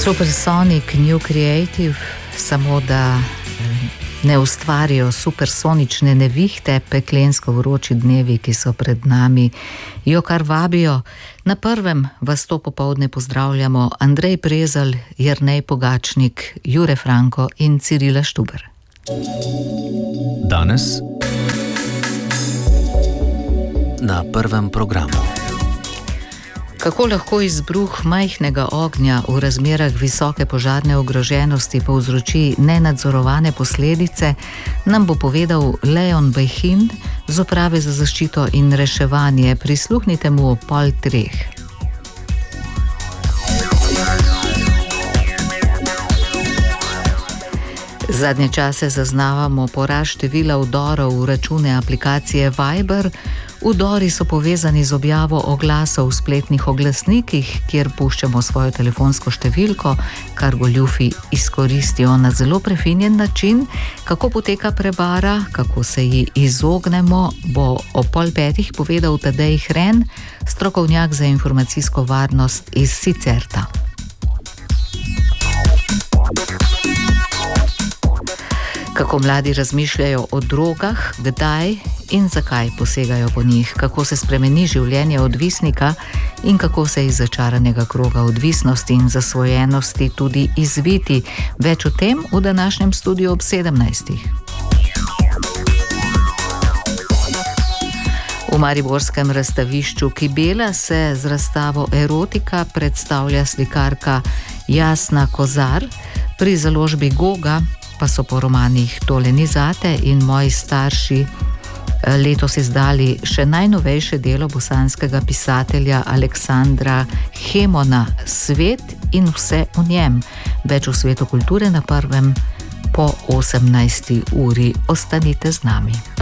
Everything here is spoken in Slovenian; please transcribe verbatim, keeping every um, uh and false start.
Supersonic New Creative, samo da ne ustvarijo supersonične nevihte, peklensko vroči dnevi, ki so pred nami, jo kar vabijo. Na prvem vas to popoldne pozdravljamo Andrej Prezelj, Jernej Pogačnik, Jure Franko in Cirila Štuber. Danes na prvem programu. Kako lahko izbruh majhnega ognja v razmerah visoke požarne ogroženosti povzroči nenadzorovane posledice, nam bo povedal Leon Behin z Uprave za zaščito in reševanje. Prisluhnite mu o pol treh. Zadnje čase zaznavamo porast števila vdorov v račune aplikacije Viber. Vdori so povezani z objavo oglasov v spletnih oglasnikih, kjer puščamo svojo telefonsko številko, kar goljufi izkoristijo na zelo prefinjen način. Kako poteka prevara, kako se ji izognemo, bo o pol petih povedal Tadej Hren, strokovnjak za informacijsko varnost iz Sicerta. Kako mladi razmišljajo o drogah, kdaj in zakaj posegajo po njih, kako se spremeni življenje odvisnika in kako se iz začaranega kroga odvisnosti in zasvojenosti tudi izviti. Več o tem v današnjem studiu ob sedemnajstih. V mariborskem razstavišču Kibela se z razstavo Erotika predstavlja slikarka Jasna Kozar, pri založbi Goga pa so po romanih Tole ni zate in Moji starši letos izdali še najnovejše delo bosanskega pisatelja Aleksandra Hemona Svet in vse v njem. Več v svetu kulture na prvem po osemnajsti uri. Ostanite z nami.